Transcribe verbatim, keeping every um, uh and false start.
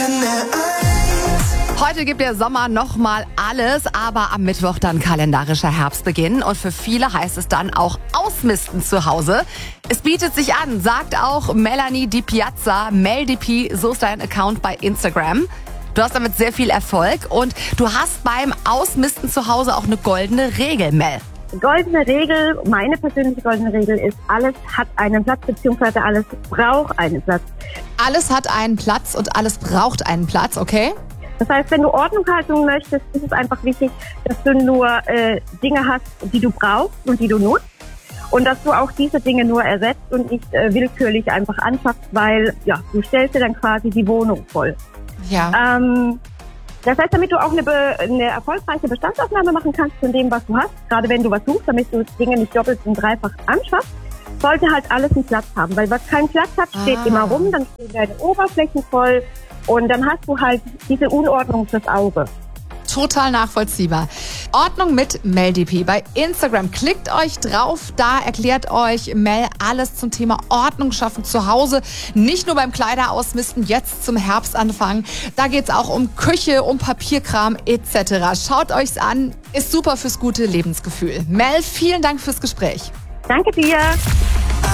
Heute gibt der Sommer nochmal alles, aber am Mittwoch dann kalendarischer Herbstbeginn. Und für viele heißt es dann auch ausmisten zu Hause. Es bietet sich an, sagt auch Melanie Di Piazza, MelDP, so ist dein Account bei Instagram. Du hast damit sehr viel Erfolg und du hast beim Ausmisten zu Hause auch eine goldene Regel, Mel. Goldene Regel, meine persönliche goldene Regel ist, alles hat einen Platz, beziehungsweise alles braucht einen Platz. Alles hat einen Platz und alles braucht einen Platz, okay? Das heißt, wenn du Ordnung halten möchtest, ist es einfach wichtig, dass du nur äh, Dinge hast, die du brauchst und die du nutzt. Und dass du auch diese Dinge nur ersetzt und nicht äh, willkürlich einfach anschaffst, weil ja, du stellst dir dann quasi die Wohnung voll. Ja. Ähm, das heißt, damit du auch eine, be- eine erfolgreiche Bestandsaufnahme machen kannst von dem, was du hast, gerade wenn du was suchst, damit du Dinge nicht doppelt und dreifach anschaffst, sollte halt alles einen Platz haben. Weil was keinen Platz hat, steht Ah. immer rum, dann stehen deine Oberflächen voll und dann hast du halt diese Unordnung fürs Auge. Total nachvollziehbar. Ordnung mit MelDP bei Instagram. Klickt euch drauf, da erklärt euch Mel alles zum Thema Ordnung schaffen zu Hause. Nicht nur beim Kleiderausmisten, jetzt zum Herbstanfang. Da geht's auch um Küche, um Papierkram et cetera. Schaut euch's an, ist super fürs gute Lebensgefühl. Mel, vielen Dank fürs Gespräch. Danke dir!